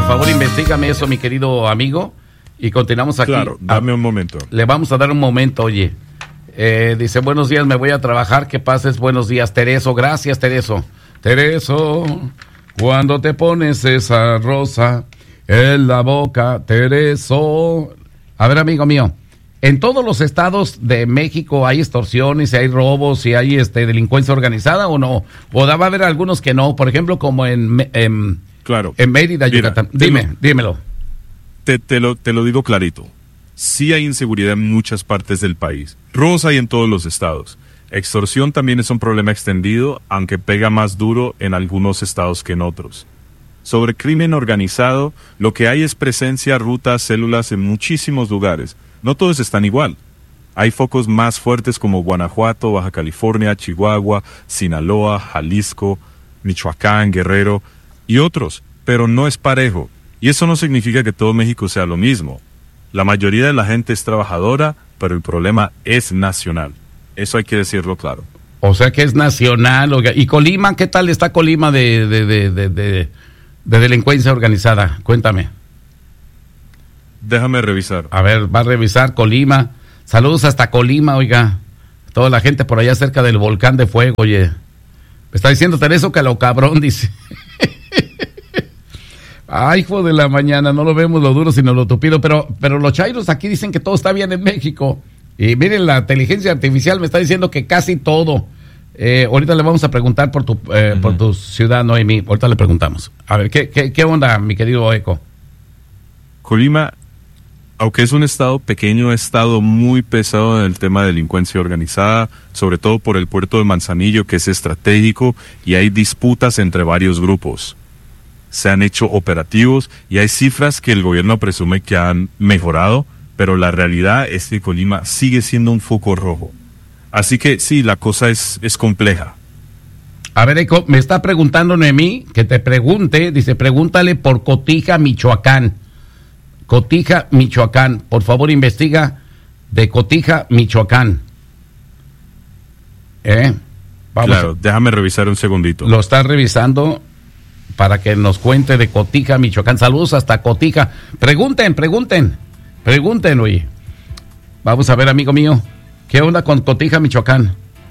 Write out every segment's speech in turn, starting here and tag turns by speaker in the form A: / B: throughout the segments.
A: favor, investígame eso, mi querido amigo, y continuamos aquí.
B: Claro, dame un momento.
A: Le vamos a dar un momento, oye. Dice, buenos días, me voy a trabajar, que pases buenos días, Tereso. Gracias, Tereso. Tereso, cuando te pones esa rosa en la boca, Tereso. A ver, amigo mío, en todos los estados de México hay extorsiones, hay robos, y hay delincuencia organizada, ¿o no? O va a haber algunos que no, por ejemplo, como
B: claro.
A: En Mérida, Yucatán. Dímelo.
B: Te lo digo clarito. Sí hay inseguridad en muchas partes del país. Robos hay en todos los estados. Extorsión también es un problema extendido, aunque pega más duro en algunos estados que en otros. Sobre crimen organizado, lo que hay es presencia, rutas, células en muchísimos lugares. No todos están igual. Hay focos más fuertes como Guanajuato, Baja California, Chihuahua, Sinaloa, Jalisco, Michoacán, Guerrero y otros, pero no es parejo. Y eso no significa que todo México sea lo mismo. La mayoría de la gente es trabajadora, pero el problema es nacional. Eso hay que decirlo claro.
A: O sea que es nacional. ¿Y Colima? ¿Qué tal está Colima de delincuencia organizada? Cuéntame.
B: Déjame revisar.
A: A ver, va a revisar Colima. Saludos hasta Colima, oiga. Toda la gente por allá cerca del volcán de fuego, oye. Me está diciendo Tereso que lo cabrón, dice. Ay, hijo de la mañana, no lo vemos lo duro sino lo tupido, pero los chairos aquí dicen que todo está bien en México. Y miren, la inteligencia artificial me está diciendo que casi todo. Ahorita le vamos a preguntar por tu ciudad, Noemí. Ahorita le preguntamos. A ver, ¿qué onda, mi querido Eco?
B: Colima, aunque es un estado pequeño, ha estado muy pesado en el tema de delincuencia organizada, sobre todo por el puerto de Manzanillo, que es estratégico, y hay disputas entre varios grupos. Se han hecho operativos y hay cifras que el gobierno presume que han mejorado, pero la realidad es que Colima sigue siendo un foco rojo. Así que sí, la cosa es compleja.
A: A ver, Eco, me está preguntando Noemí, que te pregunte, dice, pregúntale por Cotija, Michoacán. Cotija, Michoacán. Por favor, investiga de Cotija, Michoacán. Vamos.
B: Claro, déjame revisar un segundito.
A: Lo está revisando para que nos cuente de Cotija, Michoacán. Saludos hasta Cotija. Pregunten, oye. Vamos a ver, amigo mío, ¿qué onda con Cotija, Michoacán?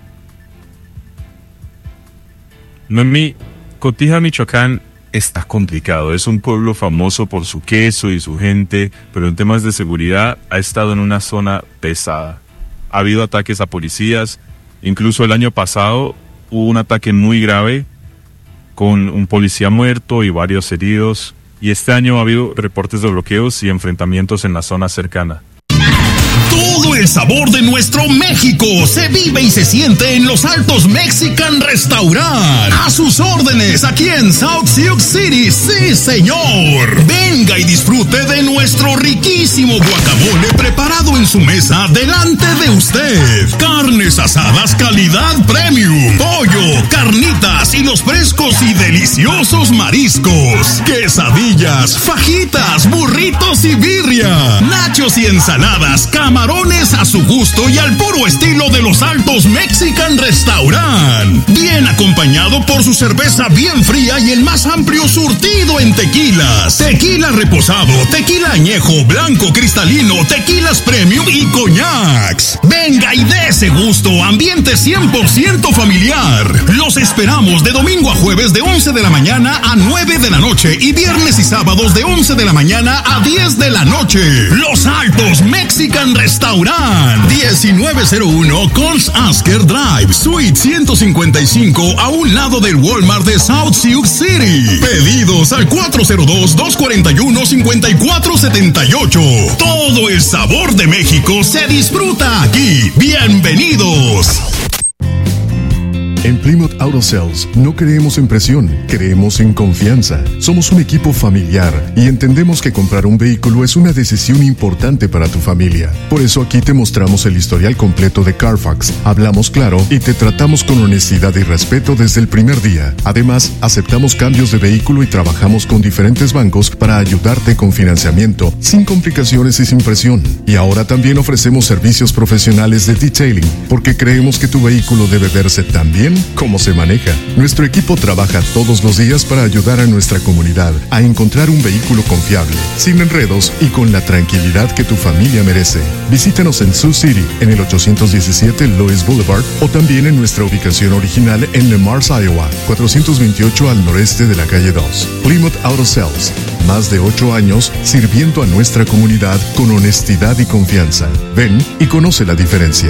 B: Noemí, Cotija, Michoacán está complicado. Es un pueblo famoso por su queso y su gente, pero en temas de seguridad ha estado en una zona pesada. Ha habido ataques a policías. Incluso el año pasado hubo un ataque muy grave con un policía muerto y varios heridos. Y este año ha habido reportes de bloqueos y enfrentamientos en la zona cercana.
C: Todo el sabor de nuestro México se vive y se siente en Los Altos Mexican Restaurant. A sus órdenes, aquí en South Sioux City, sí señor. Venga y disfrute de nuestro riquísimo guacamole preparado en su mesa delante de usted. Carnes asadas calidad premium, pollo, carnitas y los frescos y deliciosos mariscos. Quesadillas, fajitas, burritos y birria. Nachos y ensaladas, camarones a su gusto y al puro estilo de Los Altos Mexican Restaurant. Bien acompañado por su cerveza bien fría y el más amplio surtido en tequilas. Tequila reposado, tequila añejo, blanco cristalino, tequilas premium y coñacs. Venga y dé ese gusto, ambiente 100% familiar. Los esperamos de domingo a jueves de 11 de la mañana a 9 de la noche y viernes y sábados de 11 de la mañana a 10 de la noche. Los Altos Mexican Restaurant, 1901 Coles Asker Drive, Suite 155, a un lado del Walmart de South Sioux City. Pedidos al 402-241-5478. Todo el sabor de México se disfruta aquí. ¡Bienvenidos!
D: En Plymouth Auto Sales no creemos en presión, creemos en confianza. Somos un equipo familiar y entendemos que comprar un vehículo es una decisión importante para tu familia. Por eso aquí te mostramos el historial completo de Carfax, hablamos claro y te tratamos con honestidad y respeto desde el primer día. Además, aceptamos cambios de vehículo y trabajamos con diferentes bancos para ayudarte con financiamiento, sin complicaciones y sin presión. Y ahora también ofrecemos servicios profesionales de detailing, porque creemos que tu vehículo debe verse tan bien cómo se maneja. Nuestro equipo trabaja todos los días para ayudar a nuestra comunidad a encontrar un vehículo confiable, sin enredos y con la tranquilidad que tu familia merece. Visítanos en Sioux City, en el 817 Louis Boulevard, o también en nuestra ubicación original en Le Mars, Iowa, 428 al noreste de la calle 2. Plymouth Auto Sales, más de 8 años sirviendo a nuestra comunidad con honestidad y confianza. Ven y conoce la diferencia.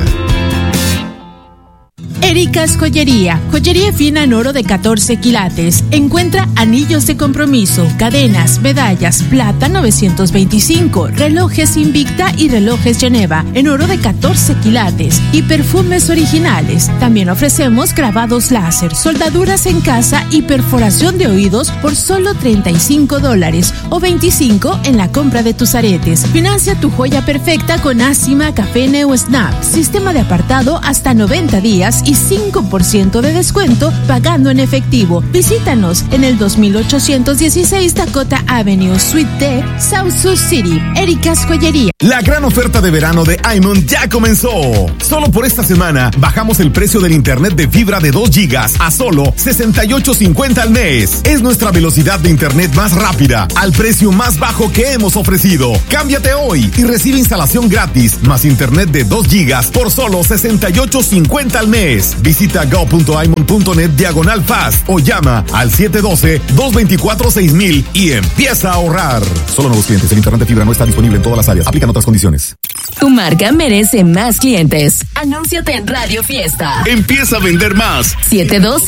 E: Erika's Joyería, joyería fina en oro de 14 quilates. Encuentra anillos de compromiso, cadenas, medallas, plata 925, relojes Invicta y relojes Geneva en oro de 14 quilates y perfumes originales. También ofrecemos grabados láser, soldaduras en casa y perforación de oídos por solo $35 o $25 en la compra de tus aretes. Financia tu joya perfecta con Acima, Café o Snap. Sistema de apartado hasta 90 días y 5% de descuento pagando en efectivo. Visítanos en el 2816 Dakota Avenue, Suite D, South Sioux City. Erika's Joyería.
F: La gran oferta de verano de iMont ya comenzó. Solo por esta semana bajamos el precio del internet de fibra de 2 gigas a solo $68.50 al mes. Es nuestra velocidad de internet más rápida al precio más bajo que hemos ofrecido. Cámbiate hoy y recibe instalación gratis más internet de 2 gigas por solo $68.50 al mes. Visita go.imon.net/fast o llama al 712-224-6000 y empieza a ahorrar. Solo nuevos clientes. El internet de fibra no está disponible en todas las áreas. Aplican otras condiciones.
G: Tu marca merece más clientes. Anúnciate en Radio Fiesta.
C: Empieza a vender más.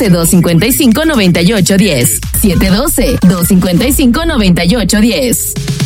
G: 712-255-9810. 712-255-9810.